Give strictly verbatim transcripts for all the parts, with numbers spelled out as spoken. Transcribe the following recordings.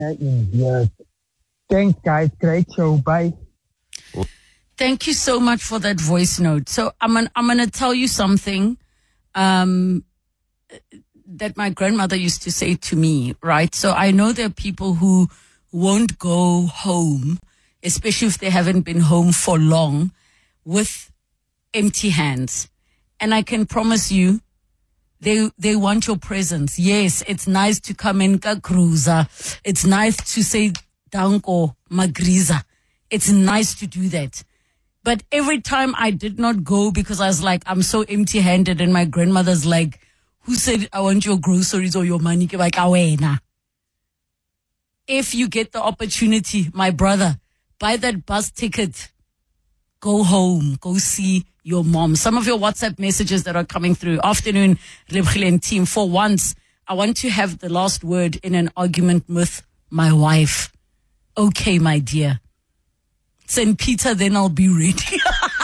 Indeed. Thanks, guys. Great show. Bye. Thank you so much for that voice note. So I'm gonna, I'm going to tell you something um, that my grandmother used to say to me, right? So I know there are people who won't go home, especially if they haven't been home for long, with empty hands. And I can promise you, they they want your presence. Yes, it's nice to come in ka cruiser. It's nice to say danko magriza. It's nice to do that. But every time I did not go because I was like, I'm so empty-handed, and my grandmother's like, who said I want your groceries or your money? Like, awena. If you get the opportunity, my brother, buy that bus ticket. Go home. Go see your mom. Some of your WhatsApp messages that are coming through. Afternoon, Lebogile and team. For once, I want to have the last word in an argument with my wife. Okay, my dear. Saint Peter, then I'll be ready.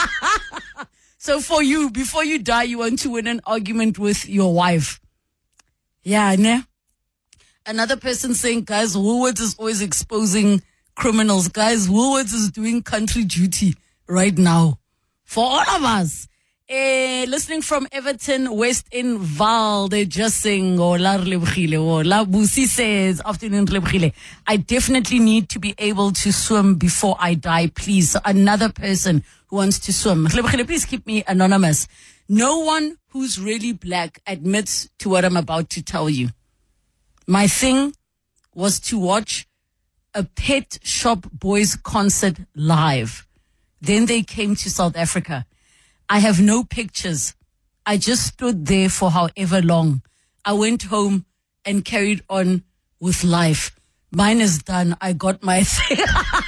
So for you, before you die, you want to win an argument with your wife. Yeah, ne? Another person saying, guys, Woolworths is always exposing criminals. Guys, Woolworths is doing country duty right now for all of us. Eh, listening from Everton, West in Val, they're just saying, oh, la Lebogile, oh, la Busi says, afternoon Lebogile. I definitely need to be able to swim before I die, please. So another person who wants to swim. Lebogile, please keep me anonymous. No one who's really black admits to what I'm about to tell you. My thing was to watch a Pet Shop Boys concert live. Then they came to South Africa. I have no pictures. I just stood there for however long. I went home and carried on with life. Mine is done. I got my thing.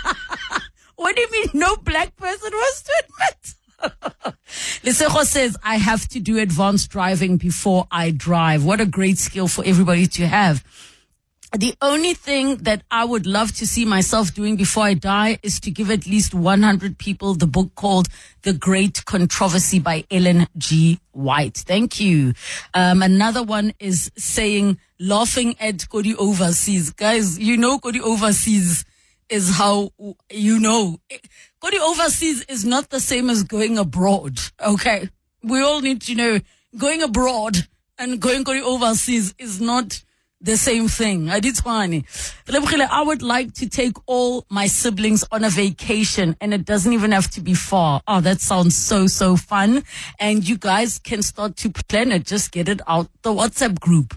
What do you mean no black person wants to admit? Lesego says, I have to do advanced driving before I drive. What a great skill for everybody to have. The only thing that I would love to see myself doing before I die is to give at least one hundred people the book called The Great Controversy by Ellen G. White. Thank you. Um, another one is saying, laughing at Kodi Overseas. Guys, you know Kodi Overseas is how, you know, Kodi Overseas is not the same as going abroad. Okay. We all need to know going abroad and going Kodi Overseas is not the same thing. I did funny. I would like to take all my siblings on a vacation, and it doesn't even have to be far. Oh, that sounds so, so fun. And you guys can start to plan it. Just get it out the WhatsApp group.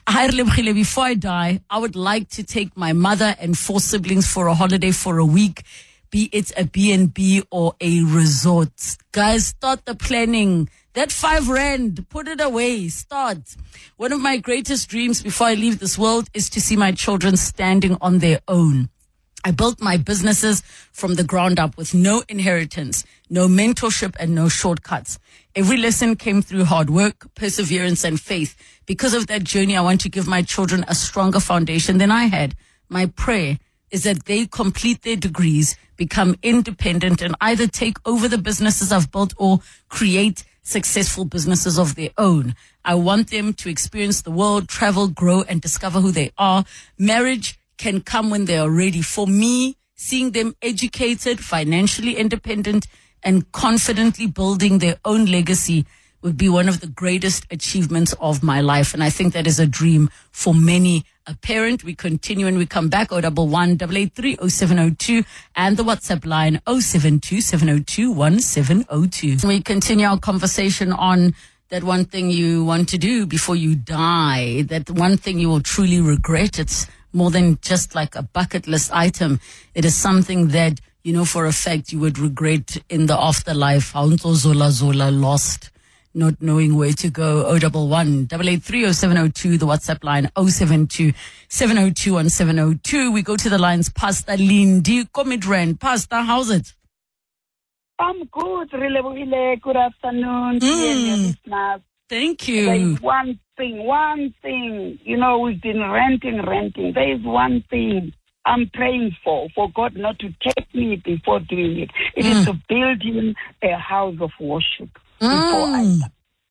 Before I die, I would like to take my mother and four siblings for a holiday for a week, be it a B and B or a resort. Guys, start the planning. That five rand, put it away, start. One of my greatest dreams before I leave this world is to see my children standing on their own. I built my businesses from the ground up with no inheritance, no mentorship, and no shortcuts. Every lesson came through hard work, perseverance, and faith. Because of that journey, I want to give my children a stronger foundation than I had. My prayer is that they complete their degrees, become independent, and either take over the businesses I've built or create successful businesses of their own. I want them to experience the world, travel, grow, and discover who they are. Marriage can come when they are ready. For me, seeing them educated, financially independent, and confidently building their own legacy would be one of the greatest achievements of my life. And I think that is a dream for many a parent. We continue when we come back. oh one one, eight eight three, oh seven oh two and the WhatsApp line oh seven two, seven oh two, one seven oh two. We continue our conversation on that one thing you want to do before you die, that one thing you will truly regret. It's more than just like a bucket list item. It is something that, you know, for a fact you would regret in the afterlife. Haunto Zola Zola lost, not knowing where to go. oh one one, eight eight three, oh seven oh two, the WhatsApp line oh seven two, seven oh two, one seven oh two. We go to the lines. Pastor Lindy Comidran. Pastor, how's it? I'm good, really, good afternoon. Mm. Thank you. There is one thing, one thing, you know, we've been ranting, ranting. There is one thing I'm praying for, for God not to take me before doing it. It mm. is to build him a house of worship. Mm.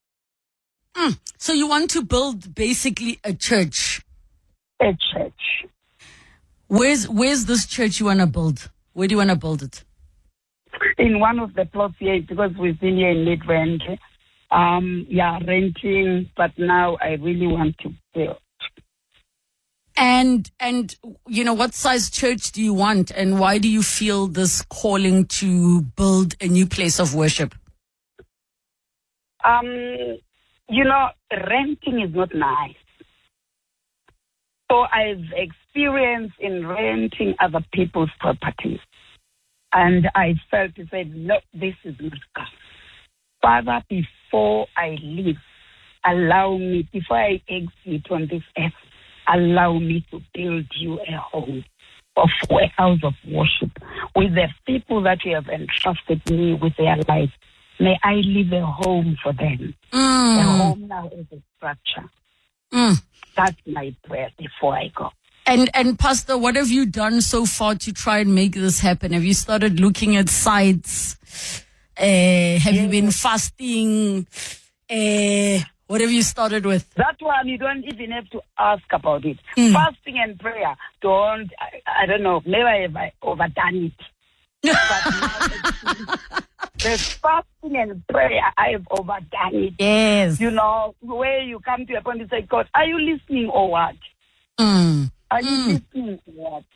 Mm. So you want to build basically a church? A church. Where's Where's this church you want to build? Where do you want to build it? In one of the plots here, because we've been here in Midrand, um, yeah, renting, but now I really want to build. And, and, you know, what size church do you want, and why do you feel this calling to build a new place of worship? Um, you know, renting is not nice. So I've experienced in renting other people's properties. And I felt to say, no, this is not God. Father, before I leave, allow me, before I exit on this earth, allow me to build you a home, of a house of worship with the people that you have entrusted me with their life. May I leave a home for them. Mm. A home now is a structure. Mm. That's my prayer before I go. And and Pastor, what have you done so far to try and make this happen? Have you started looking at sites? Uh, have yeah. you been fasting? Uh, what have you started with? That one, you don't even have to ask about it. Mm. Fasting and prayer, don't, I, I don't know, never have I overdone it. But the fasting and prayer, I have overdone it. Yes. You know, where you come to a point and say, God, are you listening or what? Mm. Are you mm. listening or what?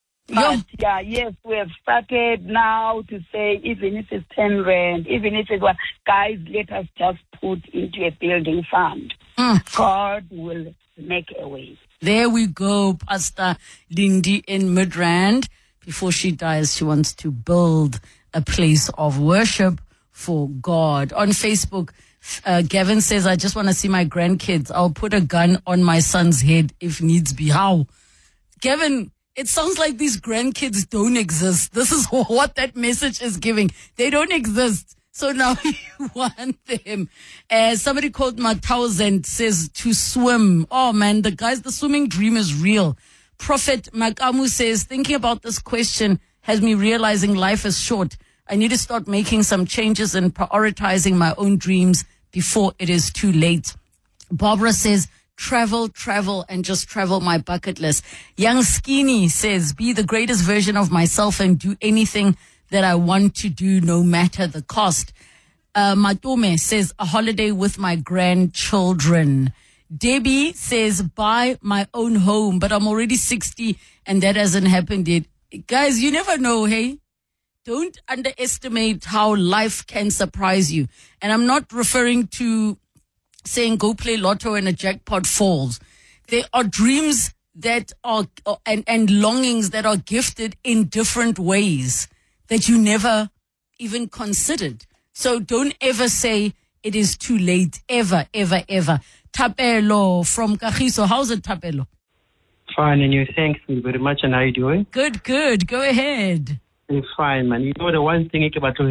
But yeah, yes, we have started now to say, even if it's ten rand, even if it's what, guys, let us just put into a building fund. Mm. God will make a way. There we go, Pastor Lindy in Midrand. Before she dies, she wants to build a place of worship for God. On Facebook, uh, Gavin says, I just want to see my grandkids. I'll put a gun on my son's head if needs be. How? Gavin, it sounds like these grandkids don't exist. This is what that message is giving. They don't exist. So now you want them. Uh, somebody called Matausend says to swim. Oh man, the guys, the swimming dream is real. Prophet Makamu says, thinking about this question has me realizing life is short. I need to start making some changes and prioritizing my own dreams before it is too late. Barbara says, travel, travel, and just travel my bucket list. Young Skinny says, be the greatest version of myself and do anything that I want to do, no matter the cost. Uh, Matome says, a holiday with my grandchildren. Debbie says, buy my own home, but I'm already sixty and that hasn't happened yet. Guys, you never know, hey? Don't underestimate how life can surprise you. And I'm not referring to saying go play lotto and a jackpot falls. There are dreams that are, and, and longings that are gifted in different ways that you never even considered. So don't ever say it is too late, ever, ever, ever. Tapelo from Kagiso. How's it, Tapelo? Fine, and you. Thanks very much. And how are you doing? Good, good. Go ahead. I'm fine, man. You know, the one thing I before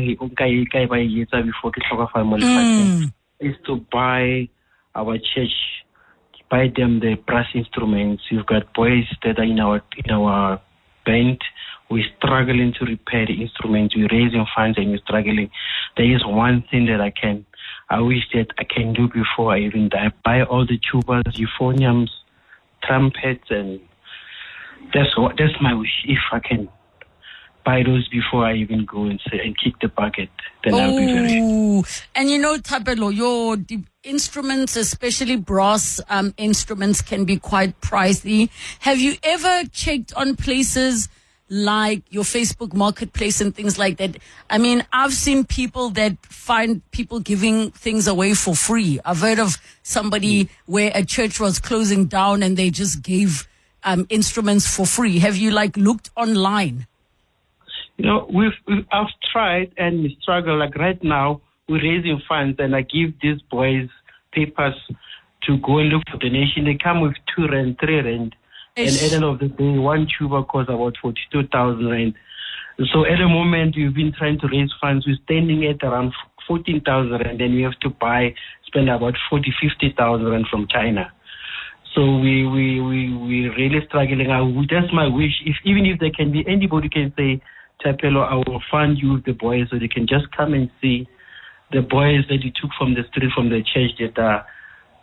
mm. is to buy our church, buy them the brass instruments. You've got boys that are in our in our band. We're struggling to repair the instruments. We're raising funds and we're struggling. There is one thing that I can, I wish that I can do before I even die. Buy all the tubas, euphoniums, trumpets, and that's what, that's my wish. If I can buy those before I even go and say, and kick the bucket, then oh, I'll be very. And you know, Tapelo, your the instruments, especially brass um, instruments, can be quite pricey. Have you ever checked on places like your Facebook marketplace and things like that? I mean, I've seen people that find people giving things away for free. I've heard of somebody where a church was closing down and they just gave um, instruments for free. Have you like looked online? You know, we've, we've I've tried and we struggle. Like right now, we're raising funds and I give these boys papers to go and look for donation. They come with two rand, three rand. And at the end of the day, one tuber costs about forty-two thousand rand. So at the moment, we've been trying to raise funds. We're standing at around fourteen thousand rand, and we have to buy, spend about forty, fifty thousand rand from China. So we, we, we, we're really struggling. I, that's my wish. If Even if there can be, anybody can say, Tapelo, I will fund you with the boys so they can just come and see the boys that you took from the street, from the church that are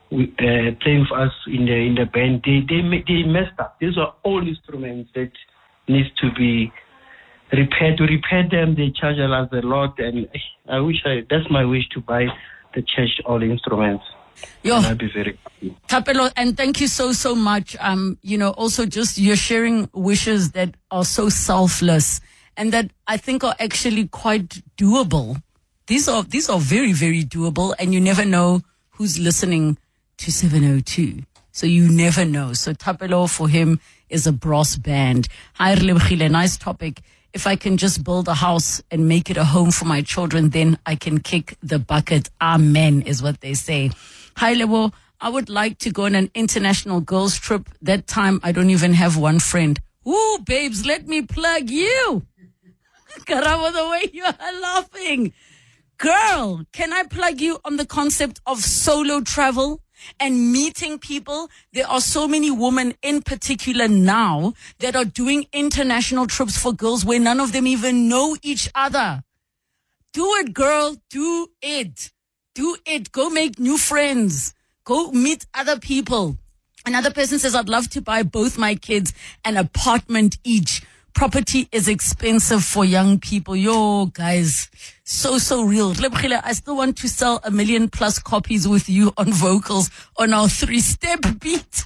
we, uh, playing for us in the in the band. They they they messed up. These are all instruments that needs to be repaired. To repair them, they charge us a lot, and I wish I that's my wish to buy the church all instruments. Yo, and I'd be very happy. Thapelo, and thank you so so much. Um, you know, also just you're sharing wishes that are so selfless and that I think are actually quite doable. These are these are very very doable, and you never know who's listening to seven oh two. So you never know. So Thapelo for him is a brass band. Hi, Relebogile, nice topic. If I can just build a house and make it a home for my children, then I can kick the bucket. Amen, is what they say. Hi, Lebo. I would like to go on an international girls trip. That time, I don't even have one friend. Ooh, babes, let me plug you. Karabo, the way you are laughing. Girl, can I plug you on the concept of solo travel and meeting people? There are so many women in particular now that are doing international trips for girls where none of them even know each other. Do it, girl. Do it. Do it. Go make new friends. Go meet other people. Another person says, I'd love to buy both my kids an apartment each. Property is expensive for young people. Yo, guys, so, so real. I still want to sell a million plus copies with you on vocals on our three-step beat.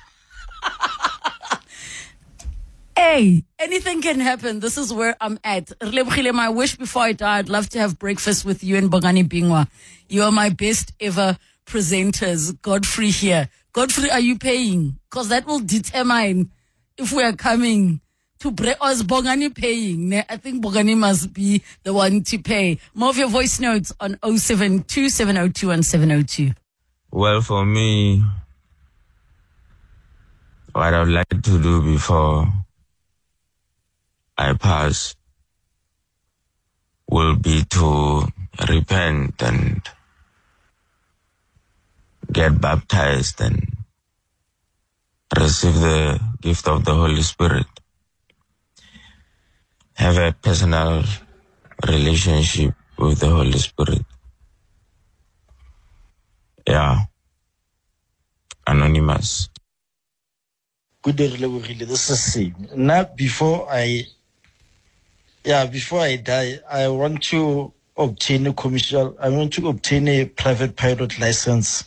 Hey, anything can happen. This is where I'm at. My wish before I die, I'd love to have breakfast with you and Bongani Bingwa. You are my best ever presenters. Godfrey here. Godfrey, are you paying? Because that will determine if we are coming to break, or is Bongani paying? I think Bongani must be the one to pay. More of your voice notes on oh seven two, seven oh two, one seven oh two. Well, for me, what I would like to do before I pass will be to repent and get baptized and receive the gift of the Holy Spirit. Have a personal relationship with the Holy Spirit. Yeah. Anonymous. Good day, Relebogile. This is same. Now, before I, yeah, before I die, I want to obtain a commercial. I want to obtain a private pilot license.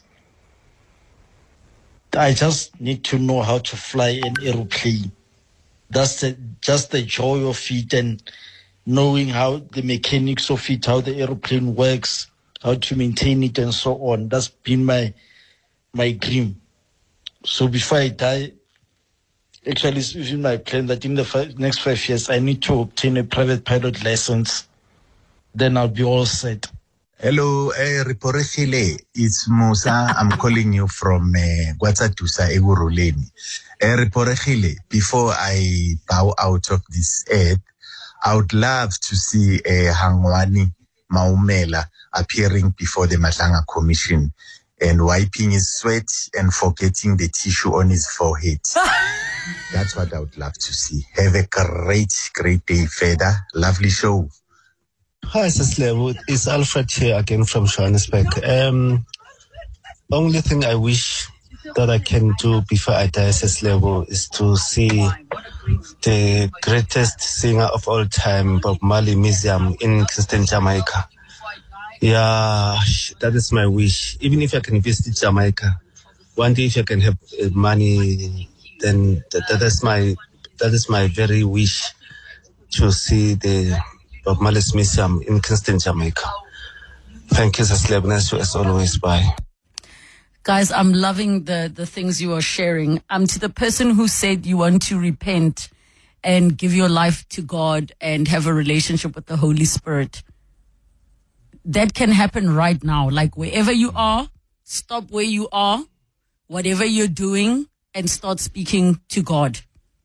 I just need to know how to fly an aeroplane. That's the, just the joy of it, and knowing how the mechanics of it, how the aeroplane works, how to maintain it, and so on. That's been my my dream. So before I die, actually, it's in my plan that in the five, next five years, I need to obtain a private pilot license. Then I'll be all set. Hello, uh, Riporegile. It's Musa. I'm calling you from uh, Guatatusa, Eguruleni. Uh, Riporegile, before I bow out of this earth, I would love to see uh, Hangwani Maumela appearing before the Matlanga Commission and wiping his sweat and forgetting the tissue on his forehead. That's what I would love to see. Have a great, great day, Feda. Lovely show. Hi, Sislevo. It's Alfred here again from Johannesburg. Um, only thing I wish that I can do before I die, Sislevo, is to see the greatest singer of all time, Bob Marley Museum in Kingston, Jamaica. Yeah, that is my wish. Even if I can visit Jamaica, one day if I can have uh, money, then that, that is my that is my very wish, to see the Bob Marley's Museum in Kingston, Jamaica. Thank you, Saslebnes, as always. Bye. Guys, I'm loving the, the things you are sharing. Um, to the person who said you want to repent and give your life to God and have a relationship with the Holy Spirit, that can happen right now. Like wherever you are, stop where you are, whatever you're doing, and start speaking to God.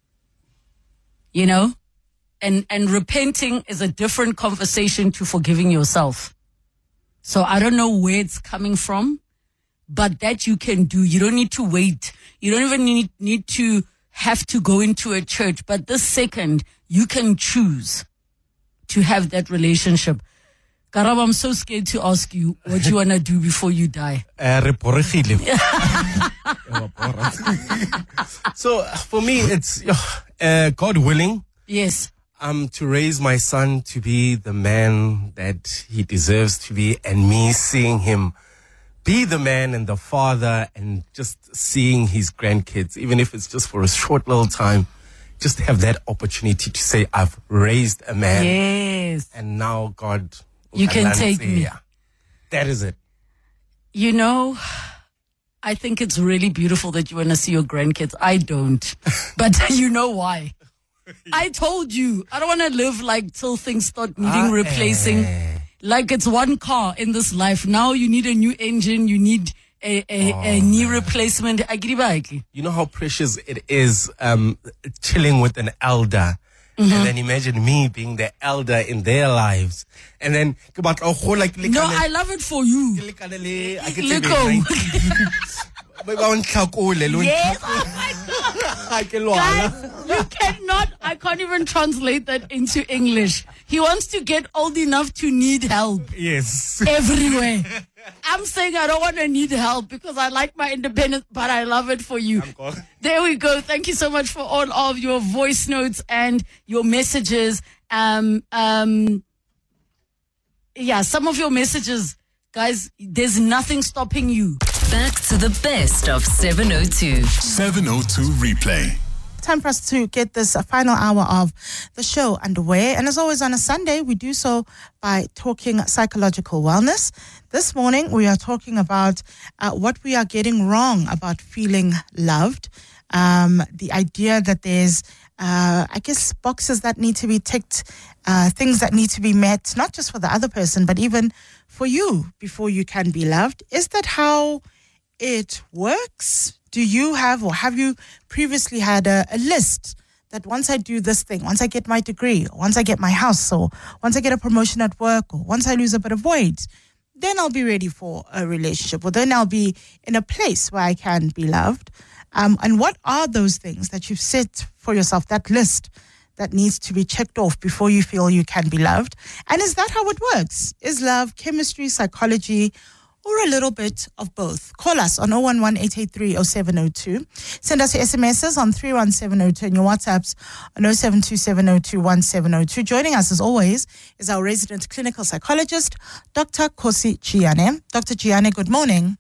You know? And and repenting is a different conversation to forgiving yourself. So I don't know where it's coming from, but that you can do. You don't need to wait. You don't even need, need to have to go into a church. But this second, you can choose to have that relationship. Karabo, I'm so scared to ask you what you want to do before you die. Uh, so for me, it's uh, God willing. Yes. Um, to raise my son to be the man that he deserves to be, and me seeing him be the man and the father, and just seeing his grandkids, even if it's just for a short little time, just have that opportunity to say, I've raised a man. Yes. And now God... You can take me. Yeah. That is it. You know, I think it's really beautiful that you want to see your grandkids. I don't. But you know why. I told you, I don't want to live like till things start needing ah, replacing. Eh. Like it's one car in this life. Now you need a new engine. You need a, a, oh, a knee man. replacement. You know how precious it is um, chilling with an elder. Mm-hmm. And then imagine me being the elder in their lives. And then, like, no, I love it for you. Yes, oh my God. Guys, you cannot, I can't even translate that into English. He wants to get old enough to need help. Yes. Everywhere. I'm saying I don't want to need help because I like my independence, but I love it for you. There we go. Thank you so much for all of your voice notes and your messages. Um, um, yeah, some of your messages, guys, there's nothing stopping you. Back to the best of seven oh two. seven oh two Replay. Time for us to get this uh, final hour of the show underway. And as always on a Sunday, we do so by talking psychological wellness. This morning, we are talking about uh, what we are getting wrong about feeling loved. Um, the idea that there's, uh, I guess, boxes that need to be ticked, uh, things that need to be met, not just for the other person, but even for you before you can be loved. Is that how it works? Do you have, or have you previously had a, a list that once I do this thing, once I get my degree, or once I get my house, or once I get a promotion at work, or once I lose a bit of weight, then I'll be ready for a relationship, or then I'll be in a place where I can be loved? Um, and what are those things that you've set for yourself, that list that needs to be checked off before you feel you can be loved? And is that how it works? Is love chemistry, psychology, or a little bit of both? Call us on oh one one, eight eight three, oh seven oh two. Send us your S M Ses on three one seven oh two and your WhatsApps on oh seven two seven oh two one seven oh two. Joining us, as always, is our resident clinical psychologist, Doctor Kosi Chiane. Doctor Chiane, good morning.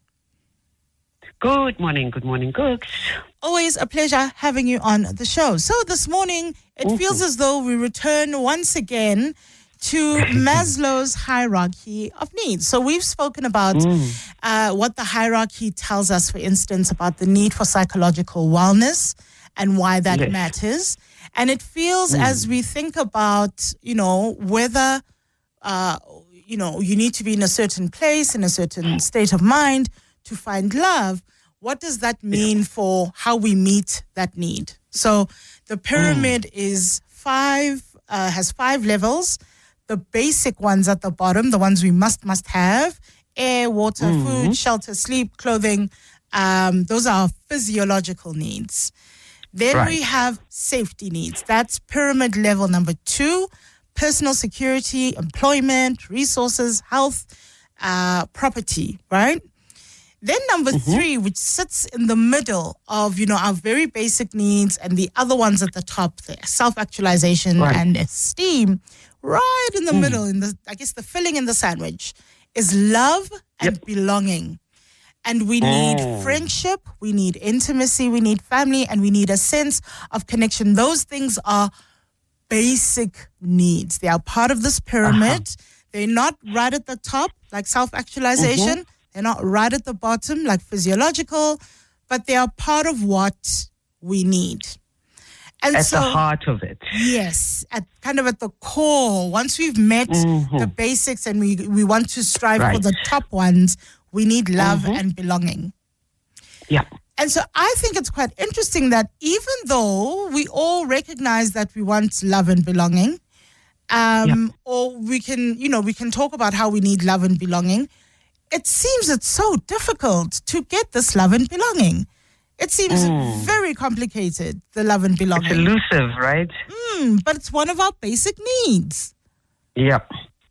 Good morning, good morning, Cooks. Always a pleasure having you on the show. So this morning, it mm-hmm. feels as though we return once again to Maslow's hierarchy of needs. So we've spoken about mm. uh, what the hierarchy tells us, for instance, about the need for psychological wellness and why that yes. matters. And it feels mm. as we think about, you know, whether, uh, you know, you need to be in a certain place, in a certain state of mind to find love, what does that mean yeah. for how we meet that need? So the pyramid mm. is five, uh, has five levels. The basic ones at the bottom, the ones we must, must have, air, water, mm-hmm. food, shelter, sleep, clothing, um, those are physiological needs. Then right. we have safety needs. That's pyramid level number two, personal security, employment, resources, health, uh, property, right? Then number mm-hmm. three, which sits in the middle of, you know, our very basic needs and the other ones at the top there, self-actualization right. and esteem. Right in the mm. middle, in the I guess the filling in the sandwich, is love and yep. belonging. And we need mm. friendship, we need intimacy, we need family, and we need a sense of connection. Those things are basic needs. They are part of this pyramid. Uh-huh. They're not right at the top, like self-actualization. Mm-hmm. They're not right at the bottom, like physiological, but they are part of what we need. And at so, the heart of it. Yes, at kind of at the core. Once we've met mm-hmm. the basics and we, we want to strive right. for the top ones, we need love mm-hmm. and belonging. Yeah. And so I think it's quite interesting that even though we all recognize that we want love and belonging, um, yeah. or we can, you know, we can talk about how we need love and belonging, it seems it's so difficult to get this love and belonging. It seems mm. very complicated, the love and belonging. It's elusive, right? Mm, but it's one of our basic needs. Yep.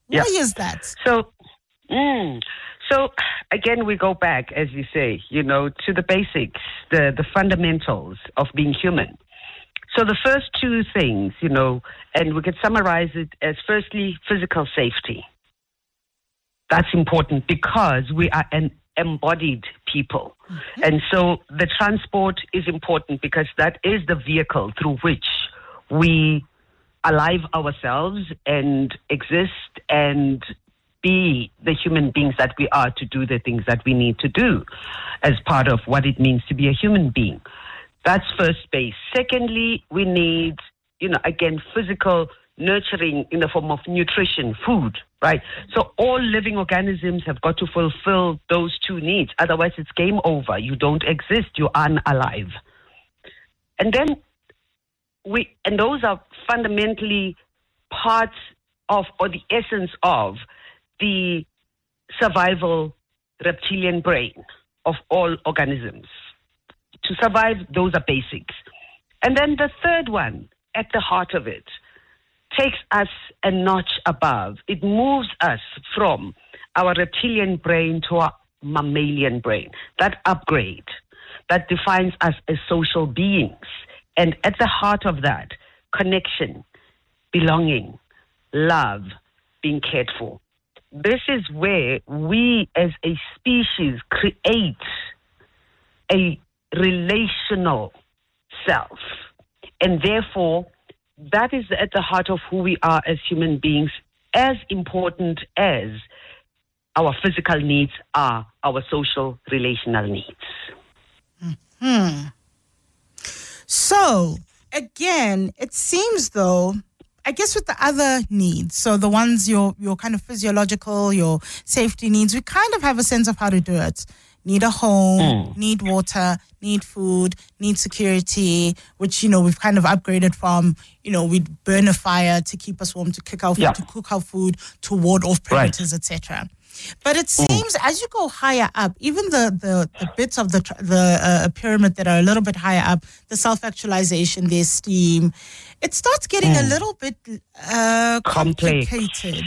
Why Yeah. is that? So, mm, so again, we go back, as you say, you know, to the basics, the, the fundamentals of being human. So the first two things, you know, and we could summarize it as firstly, physical safety. That's important because we are an embodied people. Mm-hmm. And so the transport is important because that is the vehicle through which we alive ourselves and exist and be the human beings that we are to do the things that we need to do as part of what it means to be a human being. That's first base. Secondly, we need, you know, again, physical nurturing in the form of nutrition, food, right? So all living organisms have got to fulfill those two needs. Otherwise, it's game over. You don't exist. You're unalive. And then we, and those are fundamentally parts of, or the essence of, the survival reptilian brain of all organisms. To survive, those are basics. And then the third one, at the heart of it, takes us a notch above. It moves us from our reptilian brain to our mammalian brain. That upgrade, that defines us as social beings. And at the heart of that, connection, belonging, love, being cared for. This is where we as a species create a relational self. And therefore, that is at the heart of who we are as human beings, as important as our physical needs are our social relational needs. Hmm. So, again, it seems though, I guess with the other needs, so the ones your your kind of physiological, your safety needs, we kind of have a sense of how to do it. Need a home, mm. need water, need food, need security, which, you know, we've kind of upgraded from, you know, we'd burn a fire to keep us warm, to cook our food, yeah. to cook our food, to ward off predators, right. et cetera. But it seems mm. as you go higher up, even the, the, the bits of the the uh, pyramid that are a little bit higher up, the self-actualization, the esteem, it starts getting mm. a little bit uh, complicated.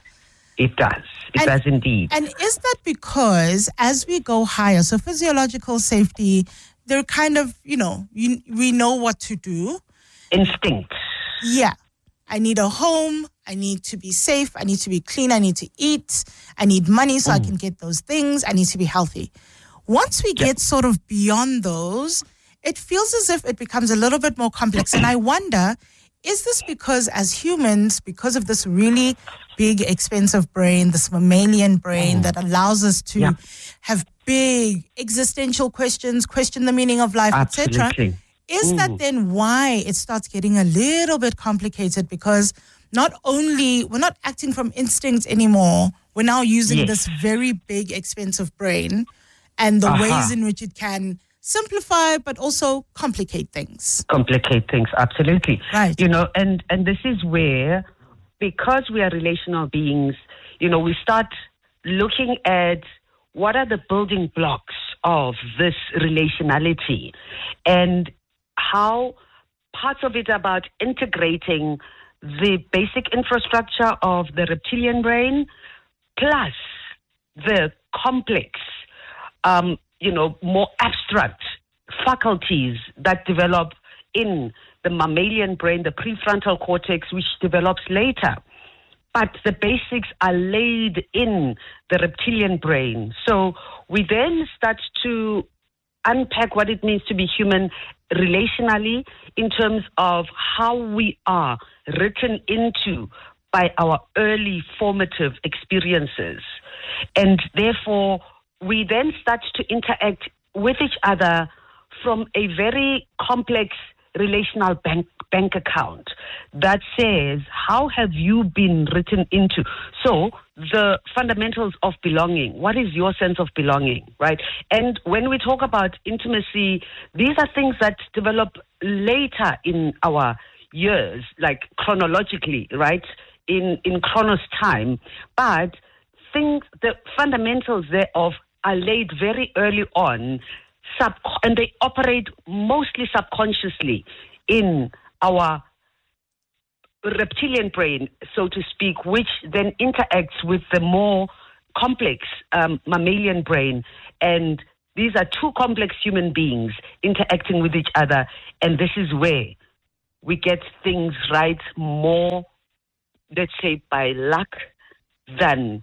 It does. It and, does indeed. And is that because as we go higher, so physiological safety, they're kind of, you know, you, we know what to do. Instinct. Yeah. I need a home. I need to be safe. I need to be clean. I need to eat. I need money so mm. I can get those things. I need to be healthy. Once we yeah. get sort of beyond those, it feels as if it becomes a little bit more complex. And I wonder, is this because as humans, because of this really big, expensive brain, this mammalian brain mm. that allows us to yeah. have big existential questions, question the meaning of life, et cetera, is mm. that then why it starts getting a little bit complicated? Because not only, we're not acting from instinct anymore, we're now using yes. this very big, expensive brain and the uh-huh. ways in which it can simplify, but also complicate things. Complicate things, absolutely. Right. You know, and, and this is where, because we are relational beings, you know, we start looking at what are the building blocks of this relationality and how parts of it are about integrating the basic infrastructure of the reptilian brain plus the complex, um, you know, more abstract faculties that develop in the mammalian brain, the prefrontal cortex, which develops later. But the basics are laid in the reptilian brain. So we then start to unpack what it means to be human relationally in terms of how we are written into by our early formative experiences. And therefore, we then start to interact with each other from a very complex relational bank bank account that says, how have you been written into? So the fundamentals of belonging, what is your sense of belonging, right? And when we talk about intimacy, these are things that develop later in our years, like chronologically, right? In, in Chronos time. But things, the fundamentals thereof are laid very early on, sub, and they operate mostly subconsciously in our reptilian brain, so to speak, which then interacts with the more complex um, mammalian brain. And these are two complex human beings interacting with each other. And this is where we get things right more, let's say, by luck than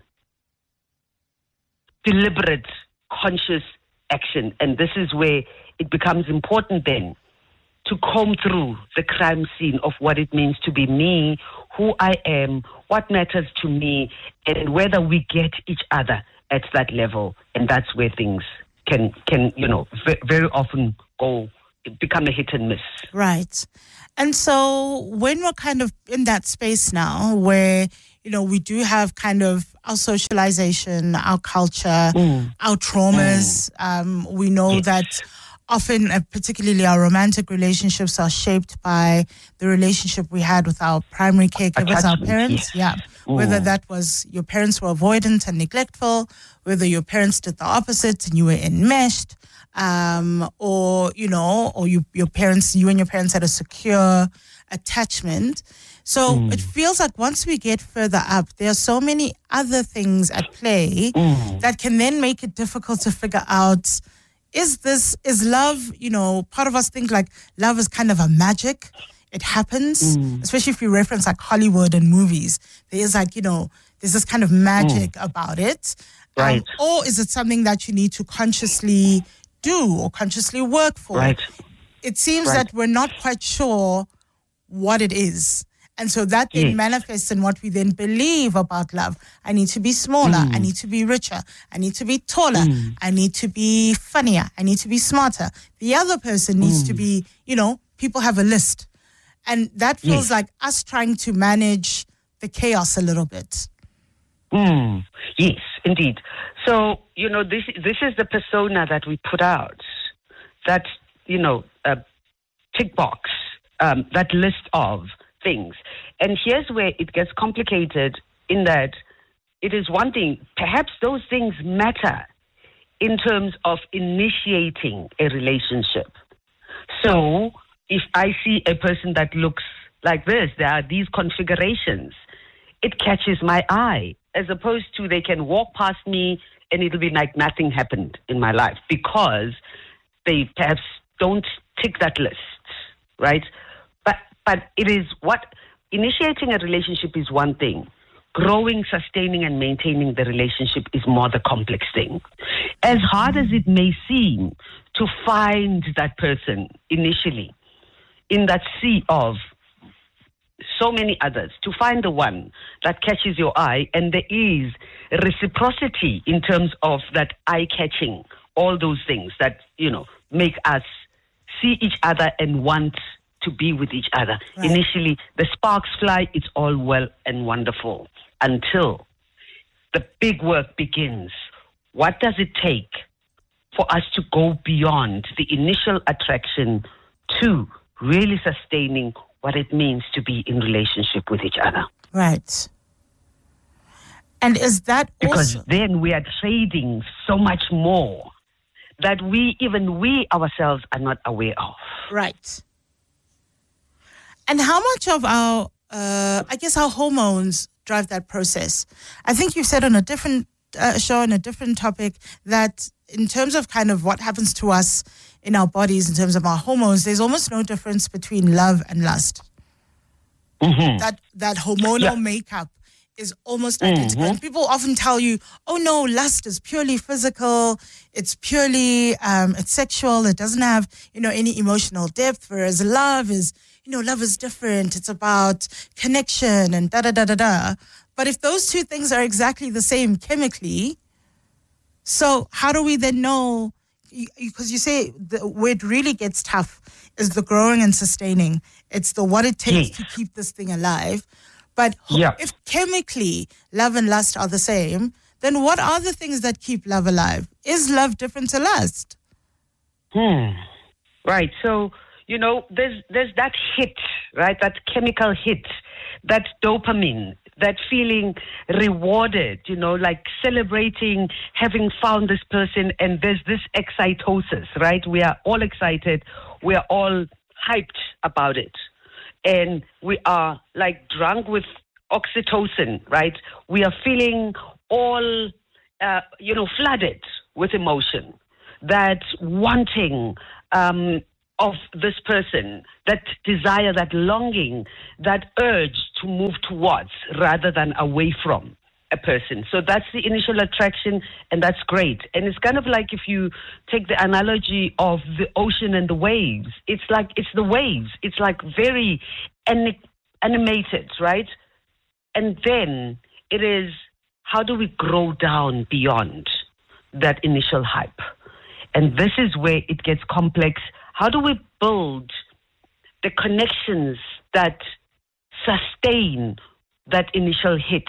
deliberate, conscious action. And this is where it becomes important then to comb through the crime scene of what it means to be me, who I am, what matters to me, and whether we get each other at that level. And that's where things can, can you know, v- very often go, become a hit and miss. Right. And so when we're kind of in that space now where, you know, we do have kind of our socialization, our culture, mm. our traumas, mm. um, we know yes. that often, uh, particularly our romantic relationships are shaped by the relationship we had with our primary caregivers, our parents. Yes. Yeah. Mm. Whether that was your parents were avoidant and neglectful, whether your parents did the opposite and you were enmeshed, um, or, you know, or you, your parents, you and your parents had a secure attachment. So mm. it feels like once we get further up, there are so many other things at play mm. that can then make it difficult to figure out, is this, is love, you know, part of us think like love is kind of a magic. It happens, mm. especially if you reference like Hollywood and movies. There's like, you know, there's this kind of magic mm. about it. Right. Um, or is it something that you need to consciously do or consciously work for? Right. It seems right. that we're not quite sure what it is. And so that then yes. manifests in what we then believe about love. I need to be smaller. Mm. I need to be richer. I need to be taller. Mm. I need to be funnier. I need to be smarter. The other person needs mm. to be, you know, people have a list. And that feels yes. like us trying to manage the chaos a little bit. Mm. Yes, indeed. So, you know, this this is the persona that we put out. That, you know, uh, tick box, um, that list of things. And here's where it gets complicated in that it is one thing, perhaps those things matter in terms of initiating a relationship. So if I see a person that looks like this, there are these configurations, it catches my eye, as opposed to they can walk past me and it'll be like nothing happened in my life because they perhaps don't tick that list, right? But but it is what initiating a relationship is one thing. Growing, sustaining, and maintaining the relationship is more the complex thing. As hard as it may seem to find that person initially in that sea of so many others, to find the one that catches your eye, and there is reciprocity in terms of that eye-catching, all those things that, you know, make us see each other and want to be with each other. Right. Initially, the sparks fly, it's all well and wonderful until the big work begins. What does it take for us to go beyond the initial attraction to really sustaining what it means to be in relationship with each other? Right. And is that because also... then we are trading so much more that we, even we ourselves, are not aware of. Right. And how much of our, uh, I guess, our hormones drive that process? I think you said on a different uh, show, on a different topic, that in terms of kind of what happens to us in our bodies, in terms of our hormones, there's almost no difference between love and lust. Mm-hmm. That that hormonal yeah. makeup is almost Mm-hmm. identical. And people often tell you, oh no, lust is purely physical, it's purely, um, it's sexual, it doesn't have, you know, any emotional depth, whereas love is, you know, love is different, it's about connection and da-da-da-da-da. But if those two things are exactly the same chemically, so how do we then know, because you say the, where it really gets tough is the growing and sustaining. It's the what it takes yes. to keep this thing alive. But yeah. if chemically love and lust are the same, then what are the things that keep love alive? Is love different to lust? Hmm. Right. So, you know, there's there's that hit, right? That chemical hit, that dopamine, that feeling rewarded, you know, like celebrating having found this person, and there's this excitosis, right? We are all excited. We are all hyped about it. and we are like drunk with oxytocin, right? We are feeling all, uh, you know, flooded with emotion, that wanting um, of this person, that desire, that longing, that urge to move towards rather than away from a person. So that's the initial attraction, and that's great. And it's kind of like if you take the analogy of the ocean and the waves, it's like it's the waves. It's like very ani- animated, right? And then it is, how do we grow down beyond that initial hype? And this is where it gets complex. How do we build the connections that sustain that initial hit?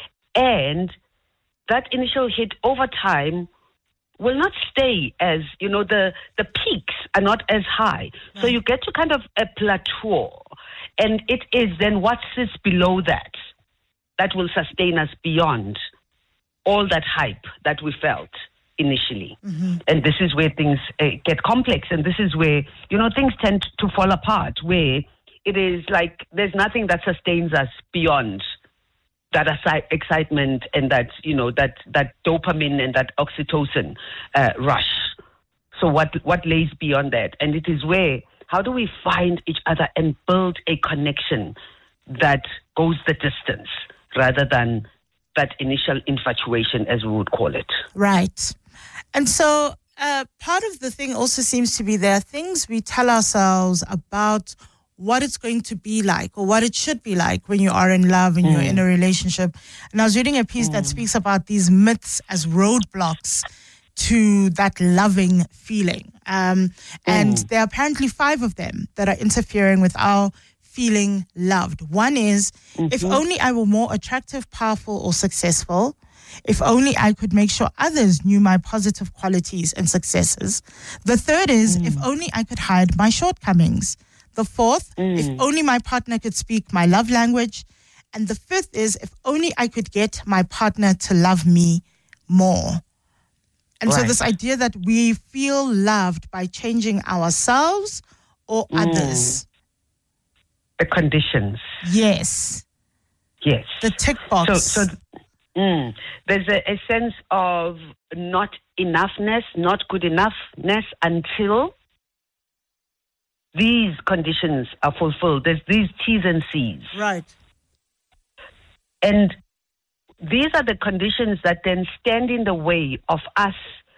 And that initial hit over time will not stay as, you know, the, the peaks are not as high. So you get to kind of a plateau. And it is then what sits below that that will sustain us beyond all that hype that we felt initially. Mm-hmm. And this is where things uh, get complex. And this is where, you know, things tend to fall apart, where it is like there's nothing that sustains us beyond that assi- excitement and that, you know, that, that dopamine and that oxytocin uh, rush. So what, what lays beyond that? And it is where, how do we find each other and build a connection that goes the distance rather than that initial infatuation, as we would call it? Right. And so uh, part of the thing also seems to be there are things we tell ourselves about what it's going to be like or what it should be like when you are in love and mm. you're in a relationship. And I was reading a piece mm. that speaks about these myths as roadblocks to that loving feeling. Um, and mm. there are apparently five of them that are interfering with our feeling loved. One is, mm-hmm. if only I were more attractive, powerful, or successful. If only I could make sure others knew my positive qualities and successes. The third is, mm. if only I could hide my shortcomings. The fourth, mm. if only my partner could speak my love language. And the fifth is, if only I could get my partner to love me more. And right. so this idea that we feel loved by changing ourselves or mm. others. The conditions. Yes. Yes. The tick box. So, so mm, there's a, a sense of not enoughness, not good enoughness until these conditions are fulfilled. There's these T's and C's. Right. And these are the conditions that then stand in the way of us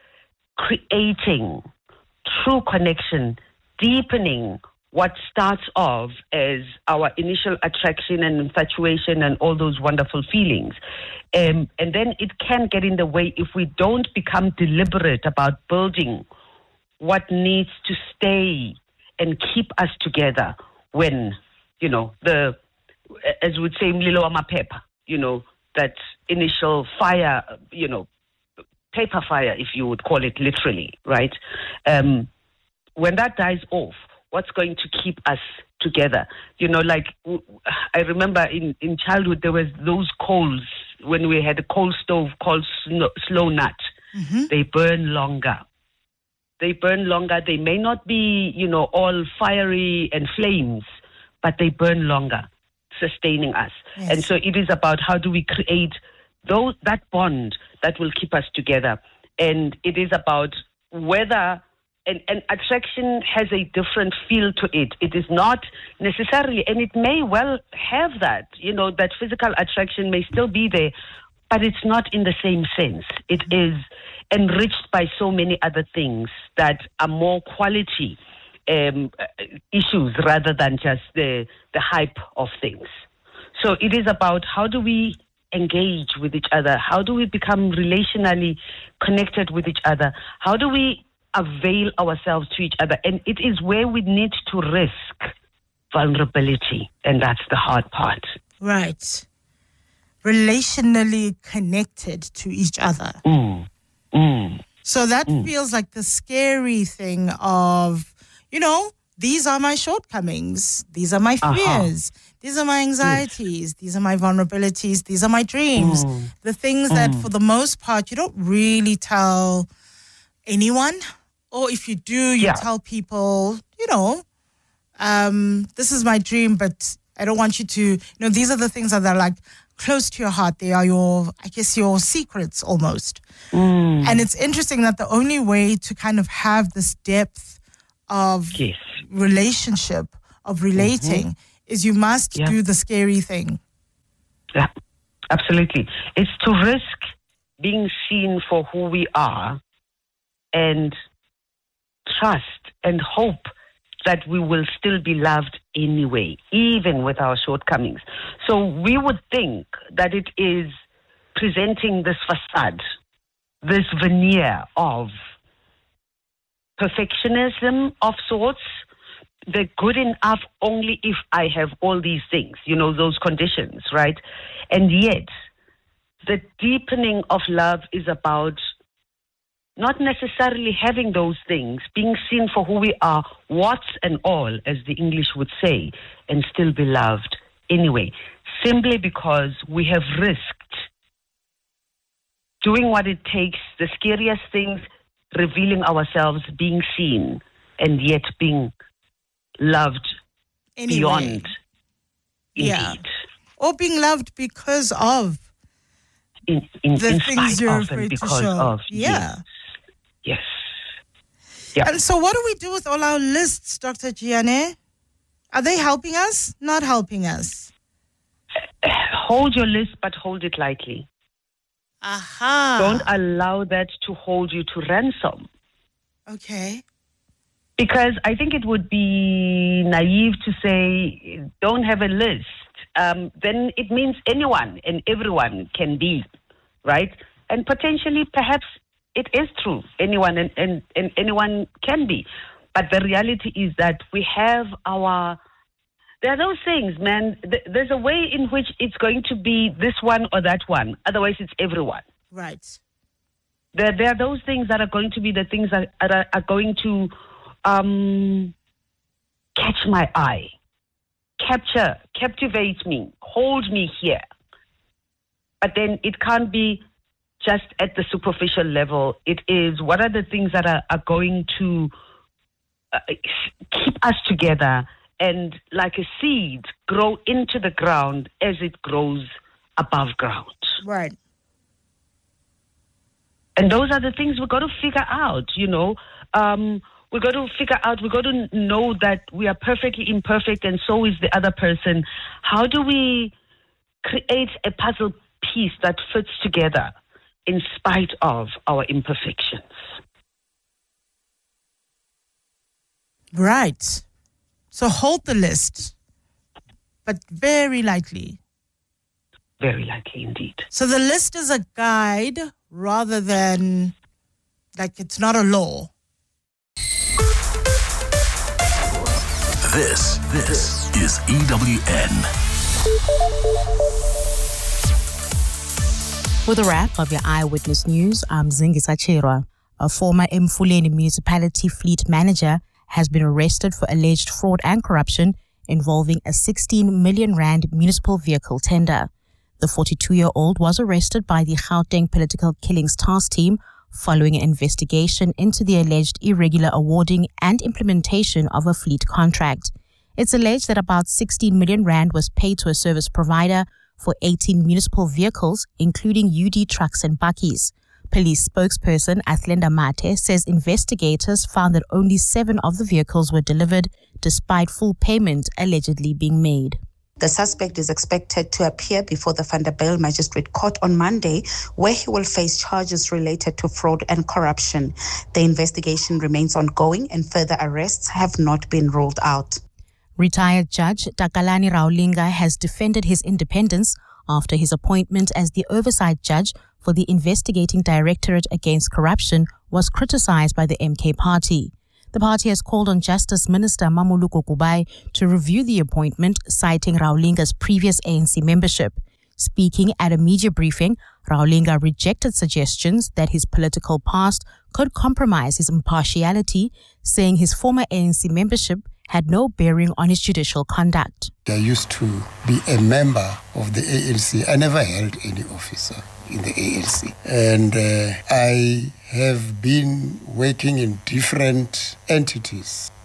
creating true connection, deepening what starts off as our initial attraction and infatuation and all those wonderful feelings. Um, and then it can get in the way if we don't become deliberate about building what needs to stay and keep us together when, you know, the, as we would say, mlilo wa maphepha, you know, that initial fire, you know, paper fire, if you would call it literally, right? Um, when that dies off, what's going to keep us together? You know, like, I remember in, in childhood, there was those coals when we had a coal stove called snow, slow nut. Mm-hmm. They burn longer. They burn longer. They may not be, you know, all fiery and flames, but they burn longer, sustaining us. Yes. And so it is about how do we create those, that bond that will keep us together. And it is about whether, and, and attraction has a different feel to it. It is not necessarily, and it may well have that, you know, that physical attraction may still be there, but it's not in the same sense. It is enriched by so many other things that are more quality um, issues rather than just the, the hype of things. So it is about how do we engage with each other? How do we become relationally connected with each other? How do we avail ourselves to each other? And it is where we need to risk vulnerability, and that's the hard part. Right. Relationally connected to each other. Mm. Mm. So that mm. feels like the scary thing of, you know, these are my shortcomings. These are my fears. Uh-huh. These are my anxieties. Yes. These are my vulnerabilities. These are my dreams. Mm. The things mm. that for the most part you don't really tell anyone. Or if you do, you yeah. tell people, you know, um, this is my dream, but I don't want you to, you know, these are the things that are like close to your heart. They are your, I guess, your secrets almost. Mm. And it's interesting that the only way to kind of have this depth of yes. relationship, of relating, mm-hmm. is you must yeah. do the scary thing. Yeah, absolutely. It's to risk being seen for who we are and trust and hope that we will still be loved anyway, even with our shortcomings. So we would think that it is presenting this facade, this veneer of perfectionism of sorts. They're good enough only if I have all these things, you know, those conditions, right? And yet, the deepening of love is about not necessarily having those things, being seen for who we are, warts and all, as the English would say, and still be loved anyway, simply because we have risked doing what it takes, the scariest things, revealing ourselves, being seen, and yet being loved anyway. Beyond. Yeah. Indeed. Or being loved because of in, in, the in things spite you're of afraid and because to show. of. Yeah. Yes. Yeah. And so what do we do with all our lists, Doctor Gianne? Are they helping us? Not helping us? Hold your list, but hold it lightly. Aha. Don't allow that to hold you to ransom. Okay. Because I think it would be naive to say, don't have a list. Um, then it means anyone and everyone can be, right? And potentially, perhaps, it is true. Anyone and, and, and anyone can be. But the reality is that we have our... There are those things, man. Th- there's a way in which it's going to be this one or that one. Otherwise, it's everyone. Right. There, there are those things that are going to be the things that are, are going to um, catch my eye, capture, captivate me, hold me here. But then it can't be just at the superficial level. It is, what are the things that are, are going to uh, keep us together and, like a seed, grow into the ground as it grows above ground. Right. And those are the things we've got to figure out, you know. Um, we've got to figure out, we've got to know that we are perfectly imperfect and so is the other person. How do we create a puzzle piece that fits together in spite of our imperfections? Right. So hold the list, but very lightly. Very lightly indeed. So the list is a guide rather than, like, it's not a law. This, this is E W N. For the wrap of your Eyewitness News, I'm Zingisa Chirwa. A former Emfuleni municipality fleet manager has been arrested for alleged fraud and corruption involving a sixteen million rand municipal vehicle tender. The forty-two-year-old was arrested by the Gauteng Political Killings Task Team following an investigation into the alleged irregular awarding and implementation of a fleet contract. It's alleged that about sixteen million rand was paid to a service provider for eighteen municipal vehicles, including U D trucks and bakkies. Police spokesperson Athlenda Mate says investigators found that only seven of the vehicles were delivered, despite full payment allegedly being made. The suspect is expected to appear before the Vanderbijl Magistrate Court on Monday, where he will face charges related to fraud and corruption. The investigation remains ongoing and further arrests have not been ruled out. Retired Judge Takalani Raulinga has defended his independence after his appointment as the oversight judge for the Investigating Directorate Against Corruption was criticized by the M K party. The party has called on Justice Minister Mamuluko Kubai to review the appointment, citing Raulinga's previous A N C membership. Speaking at a media briefing, Raulinga rejected suggestions that his political past could compromise his impartiality, saying his former A N C membership had no bearing on his judicial conduct. I used to be a member of the A N C. I never held any officer in the A N C. And uh, I have been working in different entities.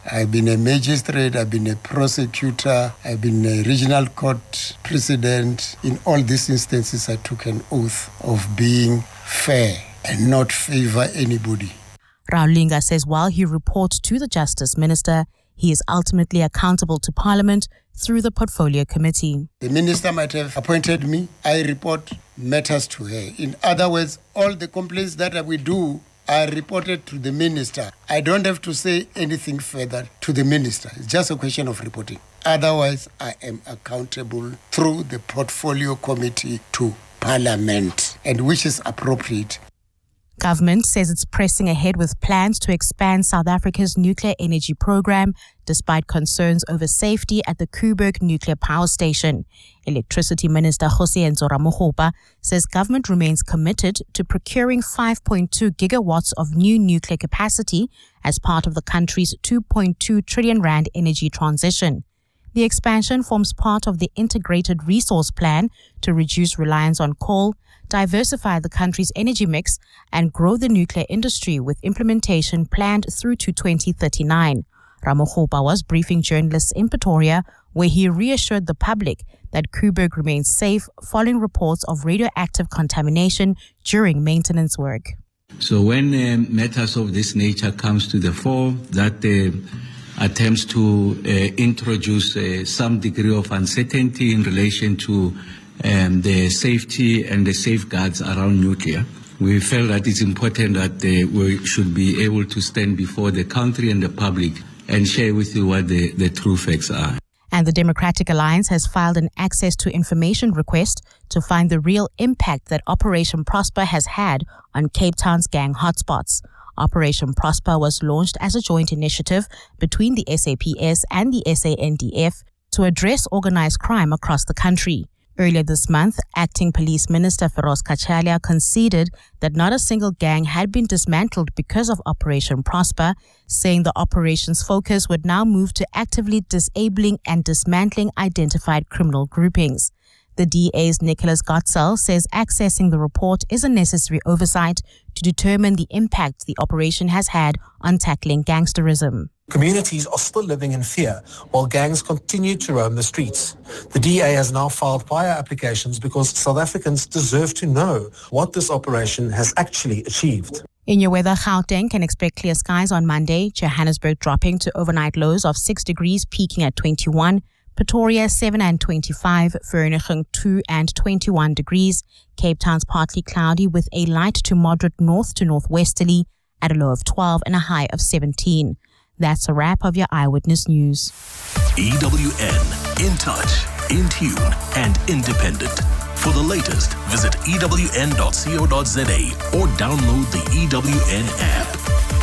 I've been a magistrate, I've been a prosecutor, I've been a regional court president. In all these instances, I took an oath of being fair and not favor anybody. Raulinga says while he reports to the Justice Minister, he is ultimately accountable to Parliament through the Portfolio Committee. The Minister might have appointed me. I report matters to her. In other words, all the complaints that we do are reported to the Minister. I don't have to say anything further to the Minister. It's just a question of reporting. Otherwise, I am accountable through the Portfolio Committee to Parliament, and which is appropriate. Government says it's pressing ahead with plans to expand South Africa's nuclear energy program despite concerns over safety at the Koeberg Nuclear Power Station. Electricity Minister Kgosientsho Ramokgopa says government remains committed to procuring five point two gigawatts of new nuclear capacity as part of the country's two point two trillion rand energy transition. The expansion forms part of the Integrated Resource Plan to reduce reliance on coal, diversify the country's energy mix, and grow the nuclear industry, with implementation planned through to twenty thirty-nine. Ramokgopa was briefing journalists in Pretoria, where he reassured the public that Koeberg remains safe following reports of radioactive contamination during maintenance work. So when uh, matters of this nature comes to the fore, that uh, attempts to uh, introduce uh, some degree of uncertainty in relation to um, the safety and the safeguards around nuclear, we felt that it's important that uh, we should be able to stand before the country and the public and share with you what the, the true facts are. And the Democratic Alliance has filed an access to information request to find the real impact that Operation Prosper has had on Cape Town's gang hotspots. Operation Prosper was launched as a joint initiative between the S A P S and the S A N D F to address organized crime across the country. Earlier this month, Acting Police Minister Feroz Kachalia conceded that not a single gang had been dismantled because of Operation Prosper, saying the operation's focus would now move to actively disabling and dismantling identified criminal groupings. The D A's Nicholas Gottsell says accessing the report is a necessary oversight to determine the impact the operation has had on tackling gangsterism. Communities are still living in fear while gangs continue to roam the streets. The D A has now filed fire applications because South Africans deserve to know what this operation has actually achieved. In your weather, Gauteng can expect clear skies on Monday, Johannesburg dropping to overnight lows of six degrees, peaking at twenty-one. Pretoria seven and twenty-five, Vereeniging two and twenty-one degrees. Cape Town's partly cloudy with a light to moderate north to northwesterly at a low of twelve and a high of seventeen. That's a wrap of your Eyewitness News. E W N, in touch, in tune, and independent. For the latest, visit E W N dot co dot za or download the E W N app.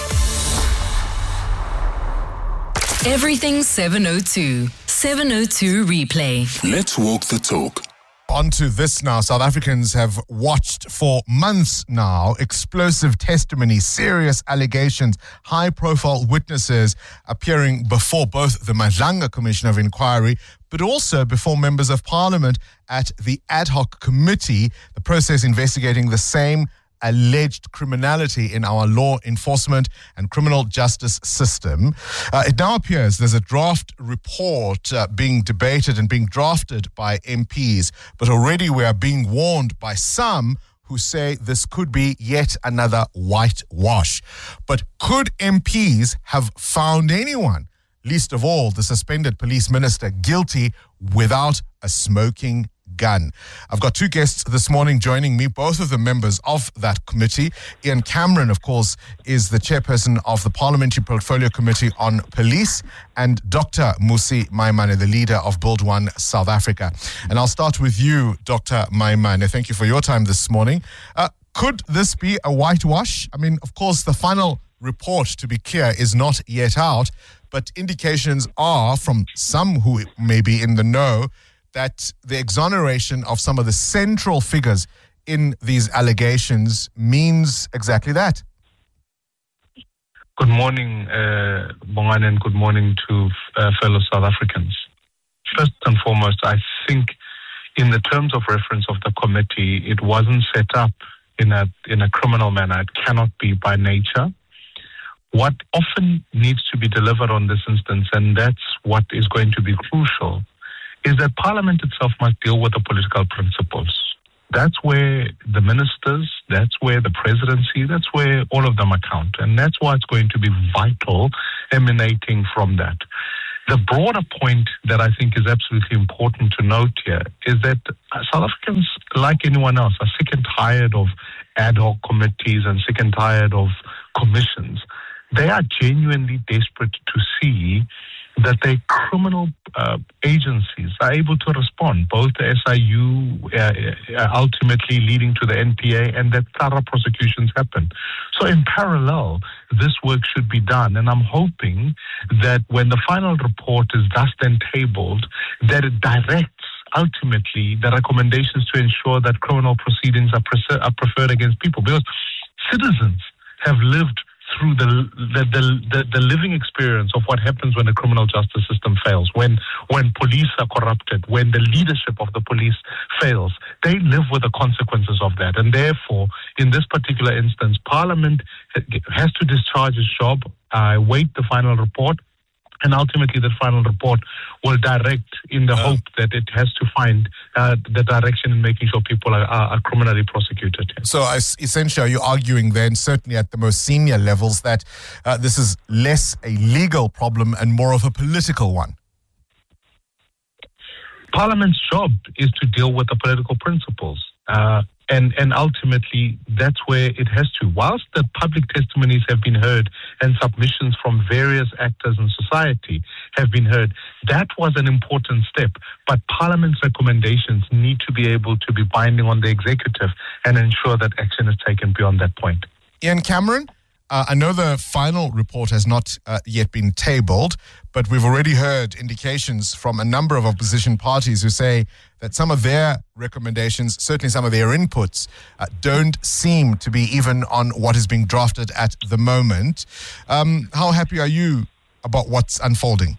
Everything seven oh two. seven oh two replay. Let's walk the talk. On to this now. South Africans have watched for months now explosive testimony, serious allegations, high-profile witnesses appearing before both the Madlanga Commission of Inquiry, but also before members of Parliament at the ad hoc committee, the process investigating the same alleged criminality in our law enforcement and criminal justice system. Uh, it now appears there's a draft report uh, being debated and being drafted by M Ps, but already we are being warned by some who say this could be yet another whitewash. But could M Ps have found anyone, least of all the suspended police minister, guilty without a smoking gun? I've got two guests this morning joining me, both of them members of that committee. Ian Cameron, of course, is the chairperson of the Parliamentary Portfolio Committee on Police, and Doctor Mmusi Maimane, the leader of Build One South Africa. And I'll start with you, Doctor Maimane. Thank you for your time this morning. Uh, could this be a whitewash? I mean, of course, the final report, to be clear, is not yet out, but indications are from some who may be in the know that the exoneration of some of the central figures in these allegations means exactly that. Good morning, uh, Bongani, and good morning to uh, fellow South Africans. First and foremost, I think in the terms of reference of the committee, it wasn't set up in a in a criminal manner. It cannot be by nature. What often needs to be delivered on this instance, and that's what is going to be crucial, is that Parliament itself must deal with the political principles. That's where the ministers, that's where the presidency, that's where all of them account. And that's why it's going to be vital emanating from that. The broader point that I think is absolutely important to note here is that South Africans, like anyone else, are sick and tired of ad hoc committees and sick and tired of commissions. They are genuinely desperate to see that their criminal uh, agencies are able to respond, both the S I U uh, uh, ultimately leading to the N P A, and that thorough prosecutions happen. So in parallel, this work should be done, and I'm hoping that when the final report is thus then tabled, that it directs ultimately the recommendations to ensure that criminal proceedings are, pre- are preferred against people, because citizens have lived through the the, the the the living experience of what happens when the criminal justice system fails, when when police are corrupted, when the leadership of the police fails. They live with the consequences of that. And therefore, in this particular instance, Parliament has to discharge its job. I await the final report. And ultimately, the final report will direct in the hope that it has to find uh, the direction in making sure people are, are, are criminally prosecuted. So essentially, are you arguing then, certainly at the most senior levels, that uh, this is less a legal problem and more of a political one? Parliament's job is to deal with the political principles. Uh, and, and ultimately, that's where it has to. Whilst the public testimonies have been heard and submissions from various actors in society have been heard, that was an important step. But Parliament's recommendations need to be able to be binding on the executive and ensure that action is taken beyond that point. Ian Cameron, uh, I know the final report has not uh, yet been tabled, but we've already heard indications from a number of opposition parties who say that some of their recommendations, certainly some of their inputs, uh, don't seem to be even on what is being drafted at the moment. Um, how happy are you about what's unfolding?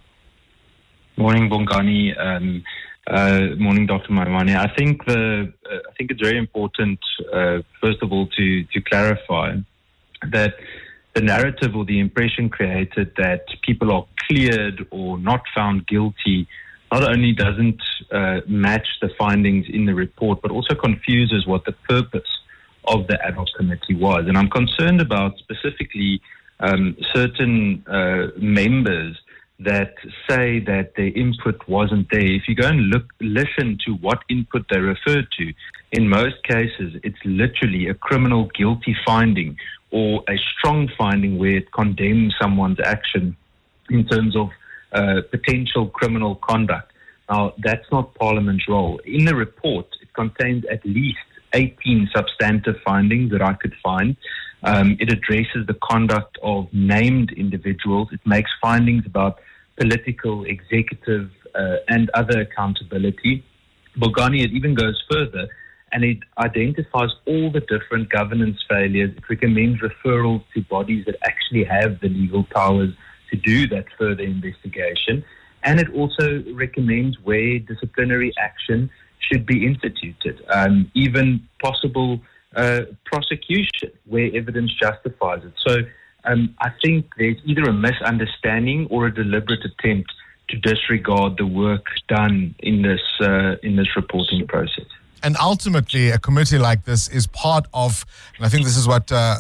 Morning, Bongani. Um, uh, morning, Doctor Maimane. I think the uh, I think it's very important, uh, first of all, to to clarify that the narrative or the impression created that people are cleared or not found guilty not only doesn't uh, match the findings in the report, but also confuses what the purpose of the ad hoc committee was. And I'm concerned about specifically um, certain uh, members that say that their input wasn't there. If you go and look, listen to what input they referred to, in most cases, it's literally a criminal guilty finding or a strong finding where it condemns someone's action in terms of uh, potential criminal conduct. Now, that's not Parliament's role. In the report, it contains at least eighteen substantive findings that I could find. Um, it addresses the conduct of named individuals. It makes findings about political, executive, uh, and other accountability. Bongani, it even goes further, and it identifies all the different governance failures. It recommends referrals to bodies that actually have the legal powers to do that further investigation. And it also recommends where disciplinary action should be instituted, um, even possible uh, prosecution where evidence justifies it. So um, I think there's either a misunderstanding or a deliberate attempt to disregard the work done in this uh, in this reporting process. And ultimately, a committee like this is part of, and I think this is what uh,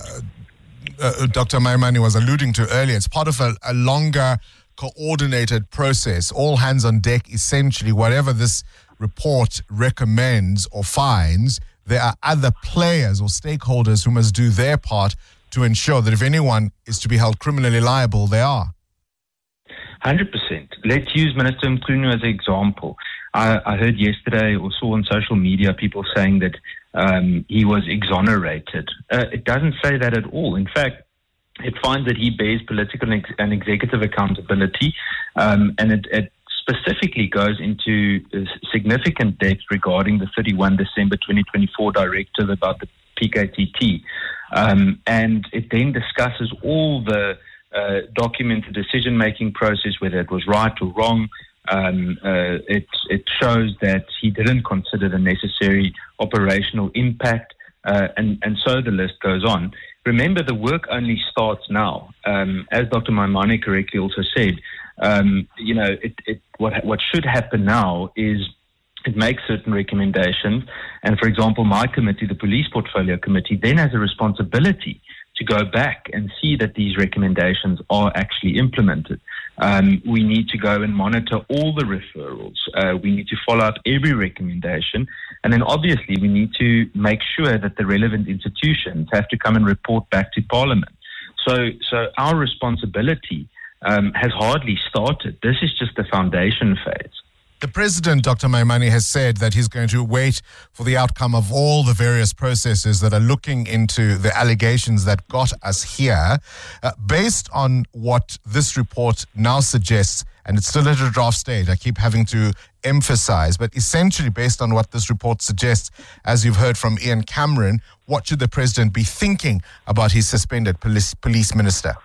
uh, Doctor Maimane was alluding to earlier, it's part of a, a longer coordinated process, all hands on deck, essentially. Whatever this report recommends or finds, there are other players or stakeholders who must do their part to ensure that if anyone is to be held criminally liable, they are. one hundred percent. Let's use Minister Mchunu as an example. I, I heard yesterday or saw on social media people saying that um, he was exonerated. Uh, it doesn't say that at all. In fact, it finds that he bears political and, ex- and executive accountability, um, and it, it specifically goes into uh, significant depth regarding the thirty-first of December twenty twenty-four directive about the P K T T. Um, and it then discusses all the uh, documented decision-making process, whether it was right or wrong. Um, uh, it, it shows that he didn't consider the necessary operational impact, uh, and, and so the list goes on. remember, the work only starts now. Um, as Doctor Maimane correctly also said, um, you know, it, it, what what should happen now is it makes certain recommendations. And for example, my committee, the Police Portfolio Committee, then has a responsibility to go back and see that these recommendations are actually implemented. Um, we need to go and monitor all the referrals. Uh, we need to follow up every recommendation. And then obviously we need to make sure that the relevant institutions have to come and report back to Parliament. So, so our responsibility um, has hardly started. This is just the foundation phase. The President, Doctor Maimane, has said that he's going to wait for the outcome of all the various processes that are looking into the allegations that got us here. Uh, based on what this report now suggests, and it's still at a draft stage, I keep having to emphasize, but essentially based on what this report suggests, as you've heard from Ian Cameron, what should the President be thinking about his suspended police, police minister?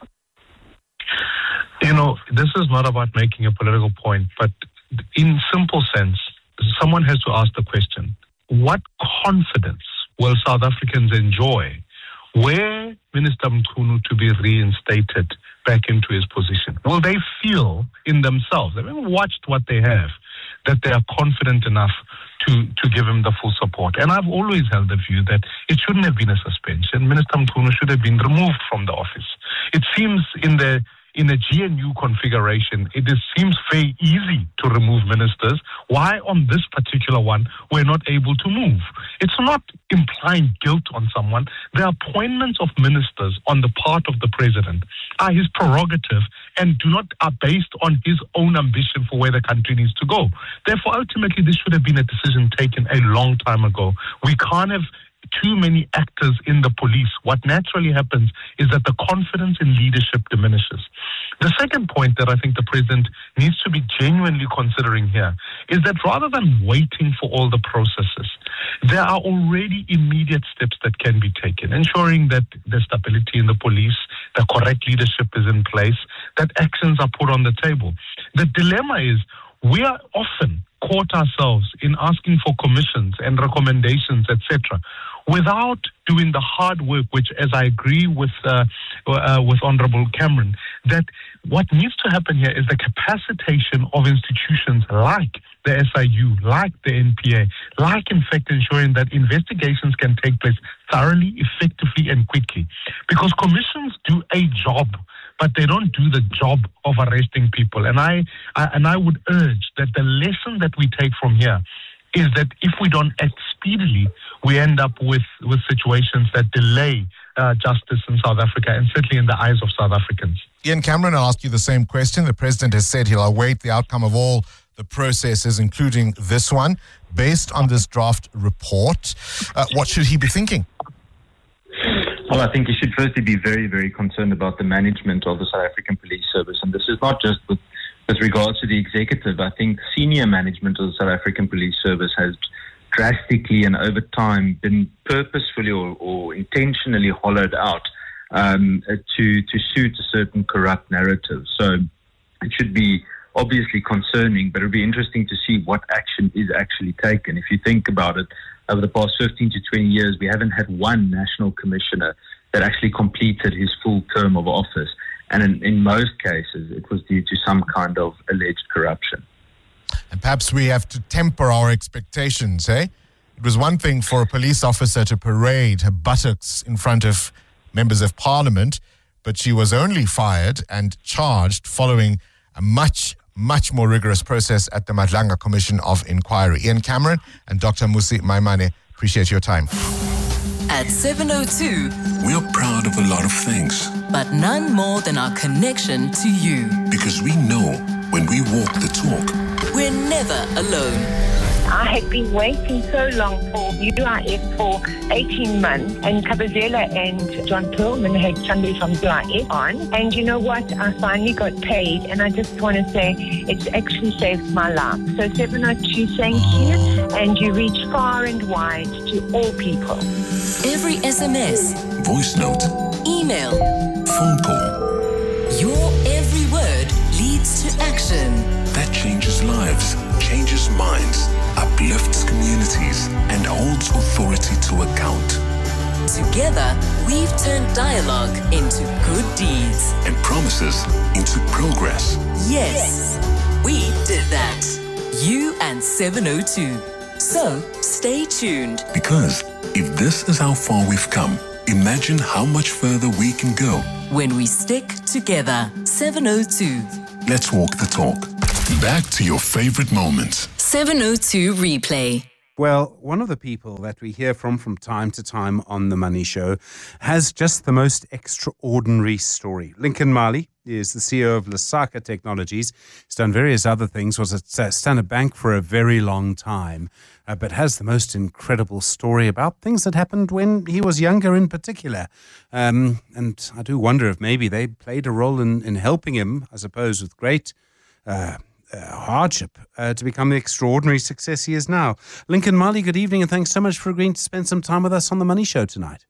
You know, this is not about making a political point, but in simple sense, someone has to ask the question, what confidence will South Africans enjoy were Minister Mchunu to be reinstated back into his position? Will they feel in themselves, having watched what they have, that they are confident enough to, to give him the full support? And I've always held the view that it shouldn't have been a suspension. Minister Mchunu should have been removed from the office. It seems in the In a G N U configuration, it is, seems very easy to remove ministers. Why on this particular one we're not able to move? It's not implying guilt on someone. The appointments of ministers on the part of the president are his prerogative and do not are based on his own ambition for where the country needs to go. Therefore, ultimately, this should have been a decision taken a long time ago. We can't have too many actors in the police. What naturally happens is that the confidence in leadership diminishes. The second point that I think the president needs to be genuinely considering here is that rather than waiting for all the processes, there are already immediate steps that can be taken, ensuring that there's stability in the police, the correct leadership is in place, that actions are put on the table. The dilemma is we are often caught ourselves in asking for commissions and recommendations, et cetera, without doing the hard work, which, as I agree with uh, uh, with Honourable Cameron, that what needs to happen here is the capacitation of institutions like the S I U, like the N P A, like, in fact, ensuring that investigations can take place thoroughly, effectively, and quickly. Because commissions do a job, but they don't do the job of arresting people. And I, I and I would urge that the lesson that we take from here is that if we don't act speedily, we end up with, with situations that delay uh, justice in South Africa, and certainly in the eyes of South Africans. Ian Cameron, I'll ask you the same question. The President has said he'll await the outcome of all the processes, including this one. Based on this draft report, uh, what should he be thinking? Well, I think he should firstly be very, very concerned about the management of the South African Police Service. And this is not just with, with regards to the executive. I think senior management of the South African Police Service has drastically and over time been purposefully or, or intentionally hollowed out um, to, to suit a certain corrupt narrative. So it should be obviously concerning, but it would be interesting to see what action is actually taken. If you think about it, over the past fifteen to twenty years, we haven't had one national commissioner that actually completed his full term of office. And in, in most cases, it was due to some kind of alleged corruption. And perhaps we have to temper our expectations, eh? It was one thing for a police officer to parade her buttocks in front of members of parliament, but she was only fired and charged following a much, much more rigorous process at the Madlanga Commission of Inquiry. Ian Cameron and Doctor Mmusi Maimane, appreciate your time. At seven oh two, we're proud of a lot of things. But none more than our connection to you. Because we know when we walk the talk, we're never alone. I had been waiting so long for U I F for eighteen months, and Kabazela and John Perlman had somebody from U I F on. And you know what? I finally got paid, and I just want to say it's actually saved my life. So seven oh two, thank you, and you reach far and wide to all people. Every S M S, voice note, email, phone call, your every word leads to action. That changes lives, changes minds, uplifts communities, and holds authority to account. Together, we've turned dialogue into good deeds. And promises into progress. Yes, we did that. You and seven oh two. So, stay tuned. Because if this is how far we've come, imagine how much further we can go. When we stick together. seven oh two. Let's walk the talk. Back to your favorite moments. seven oh two Replay. Well, one of the people that we hear from from time to time on The Money Show has just the most extraordinary story. Lincoln Mali is the C E O of Lesaka Technologies. He's done various other things, was at Standard Bank for a very long time, uh, but has the most incredible story about things that happened when he was younger in particular. Um, and I do wonder if maybe they played a role in, in helping him, I suppose, with great uh Uh, hardship uh, to become the extraordinary success he is now. Lincoln Mali, good evening, and thanks so much for agreeing to spend some time with us on The Money Show tonight.